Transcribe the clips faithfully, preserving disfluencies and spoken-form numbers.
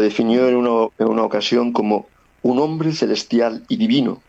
definió en una, en una ocasión como un hombre celestial y divino.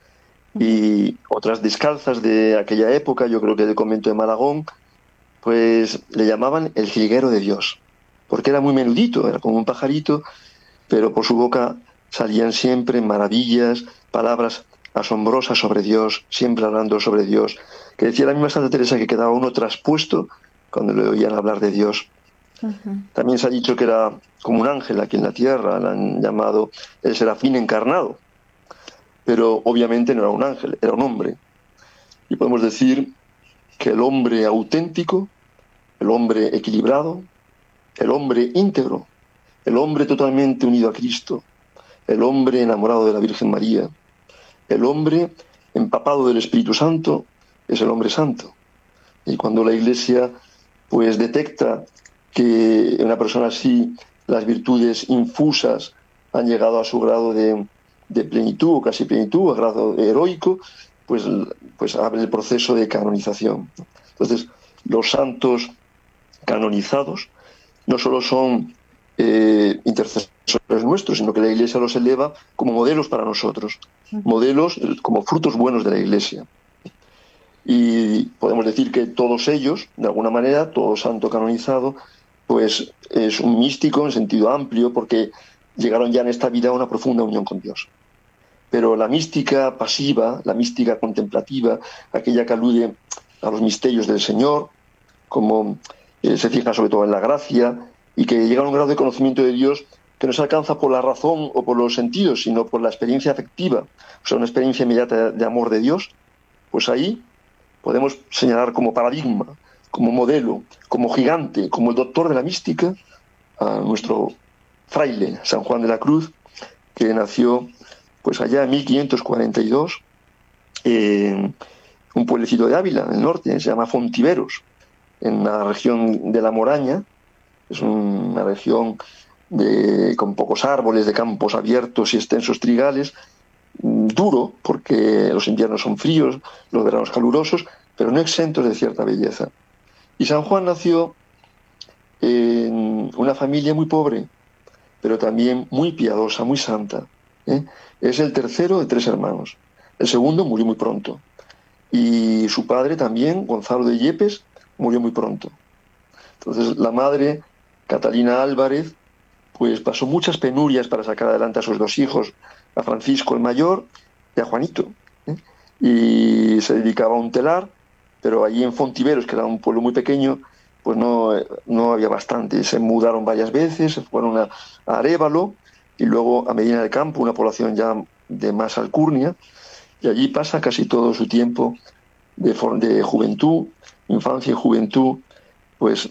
Y otras descalzas de aquella época, yo creo que del convento de Malagón, pues le llamaban el jilguero de Dios, porque era muy menudito, era como un pajarito, pero por su boca salían siempre maravillas, palabras asombrosas sobre Dios, siempre hablando sobre Dios, que decía la misma Santa Teresa que quedaba uno traspuesto cuando le oían hablar de Dios. Ujú. También se ha dicho que era como un ángel aquí en la tierra, le han llamado el serafín encarnado, pero obviamente no era un ángel, era un hombre. Y podemos decir que el hombre auténtico, el hombre equilibrado, el hombre íntegro, el hombre totalmente unido a Cristo, el hombre enamorado de la Virgen María, el hombre empapado del Espíritu Santo, es el hombre santo. Y cuando la Iglesia pues detecta que una persona así, las virtudes infusas han llegado a su grado de, de plenitud, o casi plenitud, a grado heroico, pues, pues abre el proceso de canonización. Entonces, los santos canonizados no solo son eh, intercesores nuestros, sino que la Iglesia los eleva como modelos para nosotros, modelos como frutos buenos de la Iglesia. Y podemos decir que todos ellos, de alguna manera, todo santo canonizado, pues es un místico en sentido amplio, porque llegaron ya en esta vida a una profunda unión con Dios. Pero la mística pasiva, la mística contemplativa, aquella que alude a los misterios del Señor, como eh, se fija sobre todo en la gracia, y que llega a un grado de conocimiento de Dios que no se alcanza por la razón o por los sentidos, sino por la experiencia afectiva, o sea, una experiencia inmediata de amor de Dios, pues ahí podemos señalar como paradigma, como modelo, como gigante, como el doctor de la mística, a nuestro fraile San Juan de la Cruz, que nació pues allá en mil quinientos cuarenta y dos en un pueblecito de Ávila, en el norte, se llama Fontiveros, en la región de la Moraña. Es una región de, con pocos árboles, de campos abiertos y extensos trigales, duro, porque los inviernos son fríos, los veranos calurosos, pero no exentos de cierta belleza. Y San Juan nació en una familia muy pobre, pero también muy piadosa, muy santa. ¿eh? Es el tercero de tres hermanos. El segundo murió muy pronto. Y su padre también, Gonzalo de Yepes, murió muy pronto. Entonces la madre, Catalina Álvarez, pues pasó muchas penurias para sacar adelante a sus dos hijos, a Francisco el mayor y a Juanito. ¿eh? Y se dedicaba a un telar, pero allí en Fontiveros, que era un pueblo muy pequeño, pues no, no había bastante. Se mudaron varias veces, se fueron a, a Arévalo y luego a Medina del Campo, una población ya de más alcurnia, y allí pasa casi todo su tiempo de, de juventud, infancia y juventud, pues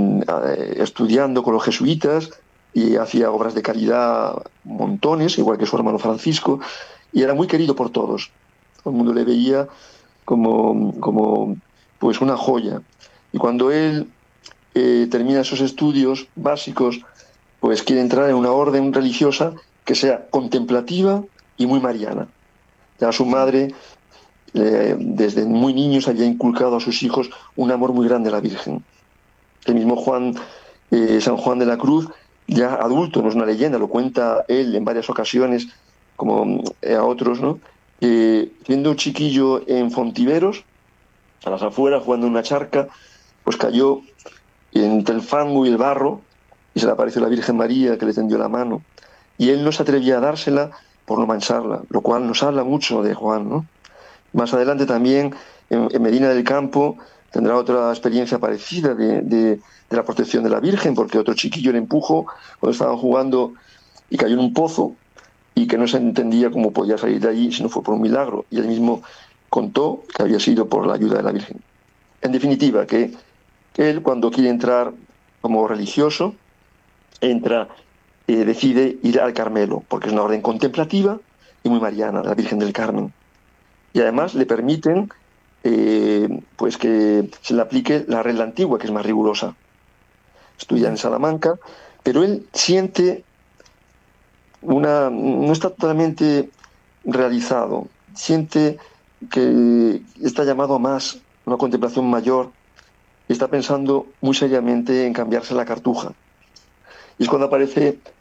estudiando con los jesuitas, y hacía obras de caridad montones, igual que su hermano Francisco, y era muy querido por todos. Todo el mundo le veía como, como pues una joya. Y cuando él eh, termina esos estudios básicos, pues quiere entrar en una orden religiosa que sea contemplativa y muy mariana. Ya su madre, eh, desde muy niños, había inculcado a sus hijos un amor muy grande a la Virgen. El mismo Juan, eh, San Juan de la Cruz, ya adulto, no es una leyenda, lo cuenta él en varias ocasiones, como a otros, ¿no? Eh, siendo un chiquillo en Fontiveros, a las afueras, jugando en una charca, pues cayó entre el fango y el barro, y se le apareció la Virgen María, que le tendió la mano, y él no se atrevía a dársela por no mancharla, lo cual nos habla mucho de Juan, ¿no? Más adelante también, en, en Medina del Campo, tendrá otra experiencia parecida de, de, de la protección de la Virgen, porque otro chiquillo le empujó cuando estaban jugando y cayó en un pozo, y que no se entendía cómo podía salir de allí si no fue por un milagro, y él mismo contó que había sido por la ayuda de la Virgen. En definitiva, que, que él, cuando quiere entrar como religioso, entra, eh, decide ir al Carmelo, porque es una orden contemplativa y muy mariana, la Virgen del Carmen. Y además le permiten eh, pues que se le aplique la regla antigua, que es más rigurosa. Estudia en Salamanca, pero él siente una, no está totalmente realizado, siente que está llamado a más, una contemplación mayor, y está pensando muy seriamente en cambiarse la cartuja. Y es cuando aparece